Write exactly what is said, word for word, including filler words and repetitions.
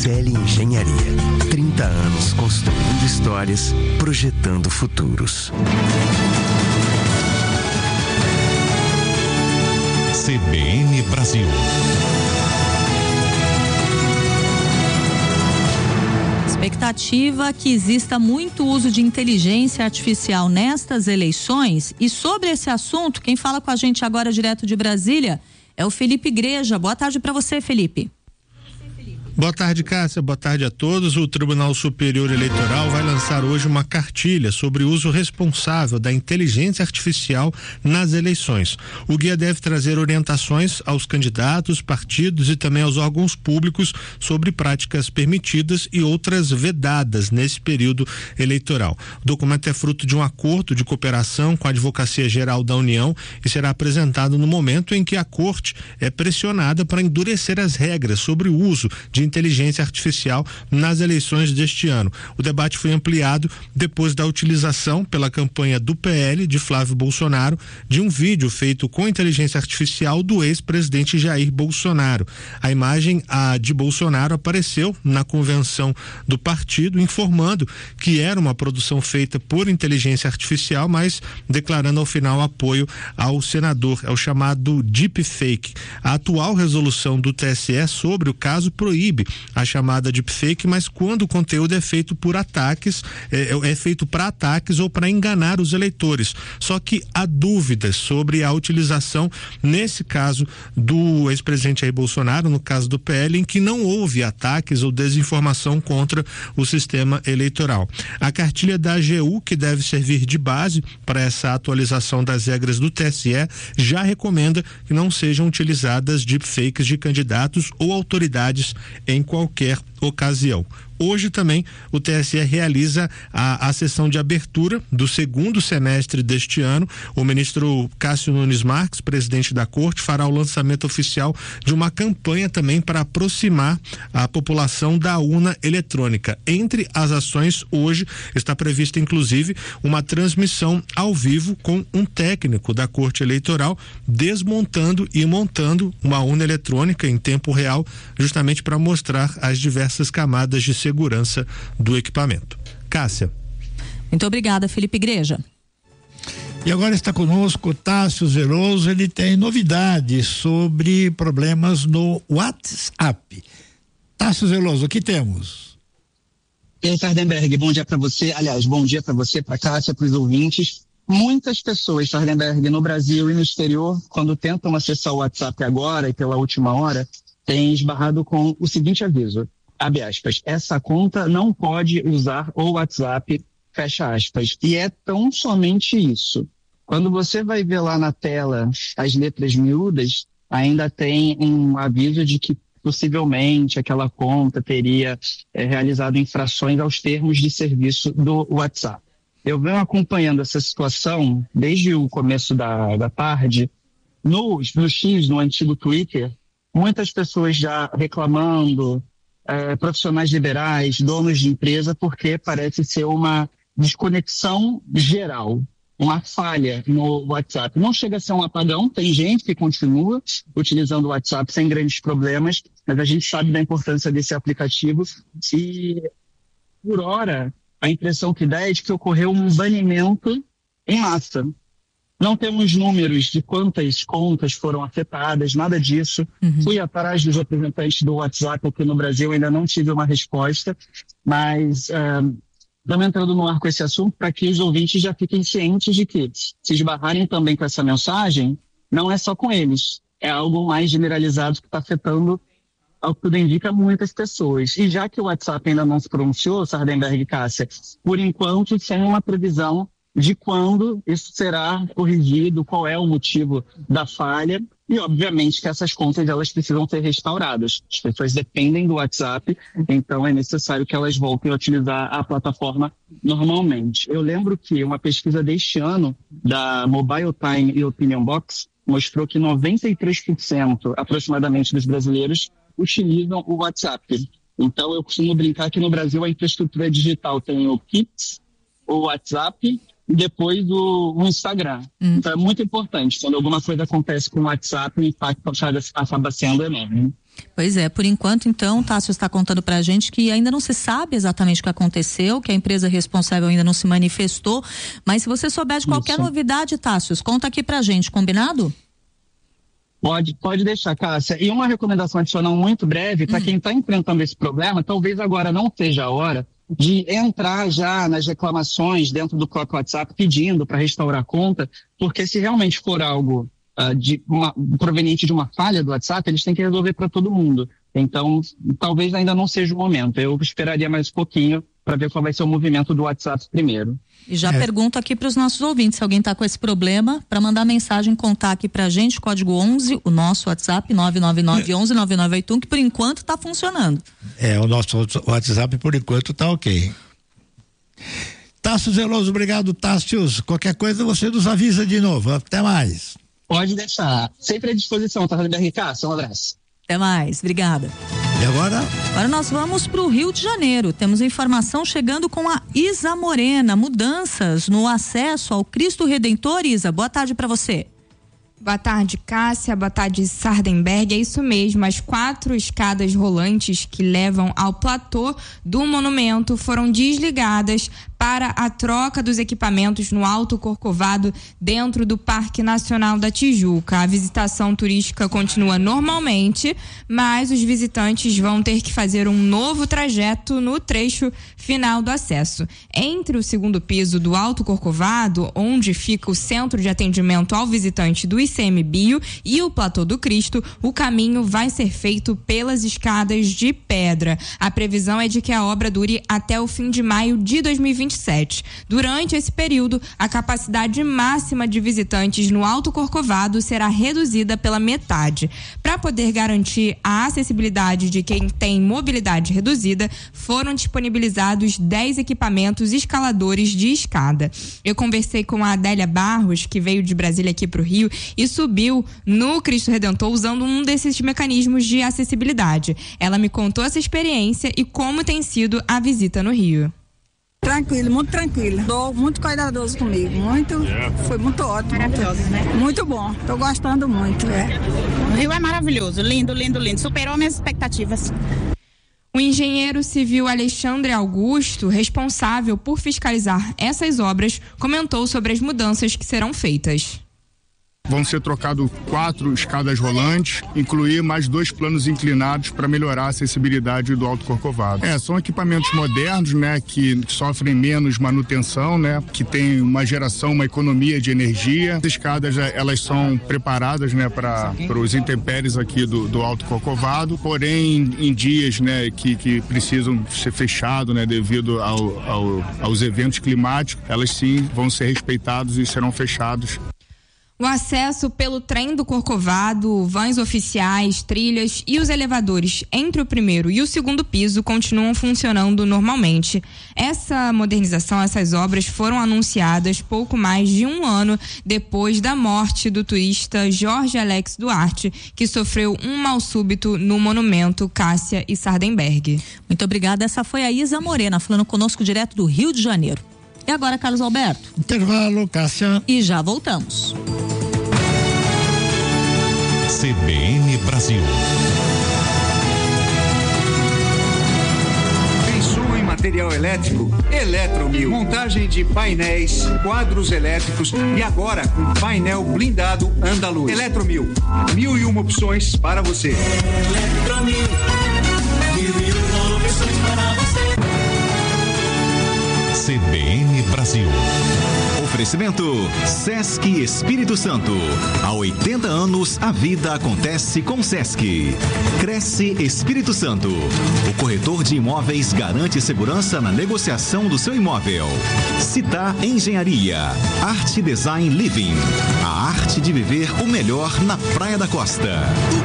Tele Engenharia. trinta anos construindo histórias, projetando futuros. C B N Brasil. Expectativa que exista muito uso de inteligência artificial nestas eleições. E sobre esse assunto, quem fala com a gente agora direto de Brasília é o Felipe Igreja. Boa tarde para você, Felipe. Boa tarde, Cássia. Boa tarde a todos. O Tribunal Superior Eleitoral vai lançar hoje uma cartilha sobre o uso responsável da inteligência artificial nas eleições. O guia deve trazer orientações aos candidatos, partidos e também aos órgãos públicos sobre práticas permitidas e outras vedadas nesse período eleitoral. O documento é fruto de um acordo de cooperação com a Advocacia Geral da União e será apresentado no momento em que a Corte é pressionada para endurecer as regras sobre o uso de inteligência artificial nas eleições deste ano. O debate foi ampliado depois da utilização pela campanha do P L de Flávio Bolsonaro de um vídeo feito com inteligência artificial do ex-presidente Jair Bolsonaro. A imagem a de Bolsonaro apareceu na convenção do partido informando que era uma produção feita por inteligência artificial, mas declarando ao final apoio ao senador, é o chamado deepfake. A atual resolução do T S E sobre o caso proíbe a chamada deepfake, mas quando o conteúdo é feito por ataques, é, é feito para ataques ou para enganar os eleitores. Só que há dúvidas sobre a utilização, nesse caso do ex-presidente Jair Bolsonaro, no caso do P L, em que não houve ataques ou desinformação contra o sistema eleitoral. A cartilha da A G U, que deve servir de base para essa atualização das regras do T S E, já recomenda que não sejam utilizadas deepfakes de candidatos ou autoridades em qualquer ocasião. Hoje também o T S E realiza a, a sessão de abertura do segundo semestre deste ano. O ministro Cássio Nunes Marques, presidente da Corte, fará o lançamento oficial de uma campanha também para aproximar a população da urna eletrônica. Entre as ações hoje está prevista inclusive uma transmissão ao vivo com um técnico da Corte Eleitoral desmontando e montando uma urna eletrônica em tempo real, justamente para mostrar as diversas camadas de segurança segurança do equipamento. Cássia. Muito obrigada, Felipe Igreja. E agora está conosco Tássio Zeloso, ele tem novidades sobre problemas no WhatsApp. Tássio Zeloso, o que temos? E aí, Sardenberg, bom dia para você, aliás, bom dia para você, para Cássia, para os ouvintes. Muitas pessoas, Sardenberg, no Brasil e no exterior, quando tentam acessar o WhatsApp agora e pela última hora, têm esbarrado com o seguinte aviso. Abre aspas, essa conta não pode usar o WhatsApp, fecha aspas. E é tão somente isso. Quando você vai ver lá na tela as letras miúdas, ainda tem um aviso de que possivelmente aquela conta teria é, realizado infrações aos termos de serviço do WhatsApp. Eu venho acompanhando essa situação desde o começo da, da tarde. No, no X, no antigo Twitter, muitas pessoas já reclamando, É, profissionais liberais, donos de empresa, porque parece ser uma desconexão geral, uma falha no WhatsApp. Não chega a ser um apagão, tem gente que continua utilizando o WhatsApp sem grandes problemas, mas a gente sabe da importância desse aplicativo e, por hora, a impressão que dá é de que ocorreu um banimento em massa. Não temos números de quantas contas foram afetadas, nada disso. Uhum. Fui atrás dos representantes do WhatsApp aqui no Brasil, ainda não tive uma resposta, mas uh, estamos entrando no ar com esse assunto para que os ouvintes já fiquem cientes de que, se esbarrarem também com essa mensagem, não é só com eles, é algo mais generalizado que está afetando, ao que tudo indica, muitas pessoas. E já que o WhatsApp ainda não se pronunciou, Sardenberg e Cássia, por enquanto, sem uma previsão de quando isso será corrigido, qual é o motivo da falha e, obviamente, que essas contas elas precisam ser restauradas. As pessoas dependem do WhatsApp, então é necessário que elas voltem a utilizar a plataforma normalmente. Eu lembro que uma pesquisa deste ano da Mobile Time e Opinion Box mostrou que noventa e três por cento aproximadamente dos brasileiros utilizam o WhatsApp. Então eu costumo brincar que no Brasil a infraestrutura digital tem o Pix, o WhatsApp e depois o, o Instagram. Hum. Então é muito importante. Quando alguma coisa acontece com o WhatsApp, o impacto acaba sendo enorme. Pois é, por enquanto então, o Tássio está contando pra gente que ainda não se sabe exatamente o que aconteceu, que a empresa responsável ainda não se manifestou, mas se você souber de qualquer Isso. novidade, Tássio, conta aqui pra gente, combinado? Pode, pode deixar, Cássia. E uma recomendação adicional muito breve, para hum. quem está enfrentando esse problema, talvez agora não seja a hora de entrar já nas reclamações dentro do próprio WhatsApp pedindo para restaurar a conta, porque se realmente for algo uh, de uma, proveniente de uma falha do WhatsApp, eles têm que resolver para todo mundo. Então, talvez ainda não seja o momento. Eu esperaria mais um pouquinho para ver qual vai ser o movimento do WhatsApp primeiro. E já é. pergunto aqui para os nossos ouvintes, se alguém está com esse problema, para mandar mensagem, contar aqui para a gente, código onze, o nosso WhatsApp, nove nove nove, onze, nove nove oito um, que por enquanto está funcionando. É, o nosso WhatsApp por enquanto está ok. Tássio Zeloso, obrigado, Tássio. Qualquer coisa você nos avisa de novo. Até mais. Pode deixar. Sempre à disposição, tá? B R K, um abraço. Até mais, obrigada. E agora? Agora nós vamos para o Rio de Janeiro. Temos informação chegando com a Isa Morena. Mudanças no acesso ao Cristo Redentor. Isa, boa tarde para você. Boa tarde, Cássia. Boa tarde, Sardenberg. É isso mesmo. As quatro escadas rolantes que levam ao platô do monumento foram desligadas para a troca dos equipamentos no Alto Corcovado dentro do Parque Nacional da Tijuca. A visitação turística continua normalmente, mas os visitantes vão ter que fazer um novo trajeto no trecho final do acesso. Entre o segundo piso do Alto Corcovado, onde fica o centro de atendimento ao visitante do I C M Bio, e o Platô do Cristo, o caminho vai ser feito pelas escadas de pedra. A previsão é de que a obra dure até o fim de maio de dois mil e vinte e sete. Durante esse período, a capacidade máxima de visitantes no Alto Corcovado será reduzida pela metade. Para poder garantir a acessibilidade de quem tem mobilidade reduzida, foram disponibilizados dez equipamentos escaladores de escada. Eu conversei com a Adélia Barros, que veio de Brasília aqui para o Rio e subiu no Cristo Redentor usando um desses mecanismos de acessibilidade. Ela me contou essa experiência e como tem sido a visita no Rio. Tranquilo, muito tranquilo. Tô muito cuidadoso comigo, muito, yeah. Foi muito ótimo. Maravilhoso, né? Muito bom, tô gostando muito, é. O Rio é maravilhoso, lindo, lindo, lindo, superou minhas expectativas. O engenheiro civil Alexandre Augusto, responsável por fiscalizar essas obras, comentou sobre as mudanças que serão feitas. Vão ser trocados quatro escadas rolantes, incluir mais dois planos inclinados para melhorar a acessibilidade do Alto Corcovado. É, são equipamentos modernos, né, que sofrem menos manutenção, né, que tem uma geração, uma economia de energia. As escadas, elas são preparadas, né, para os intempéries aqui do, do Alto Corcovado, porém em dias, né, que, que precisam ser fechados, né, devido ao, ao, aos eventos climáticos, elas sim vão ser respeitadas e serão fechados. O acesso pelo trem do Corcovado, vãs oficiais, trilhas e os elevadores entre o primeiro e o segundo piso continuam funcionando normalmente. Essa modernização, essas obras foram anunciadas pouco mais de um ano depois da morte do turista Jorge Alex Duarte, que sofreu um mal súbito no monumento Cássia e Sardenberg. Muito obrigada. Essa foi a Isa Morena falando conosco direto do Rio de Janeiro. E agora, Carlos Alberto? Intervalo, Cássia. E já voltamos. C B N Brasil. Pensou em material elétrico? Eletromil. Montagem de painéis, quadros elétricos e agora com painel blindado Andaluz. Eletromil. Mil e uma opções para você. Eletromil. Mil e uma opções para você. C B N Brasil. Oferecimento Sesc Espírito Santo. Há oitenta anos a vida acontece com Sesc. Cresce Espírito Santo. O corretor de imóveis garante segurança na negociação do seu imóvel. Citar Engenharia. Arte Design Living. A arte de viver o melhor na Praia da Costa.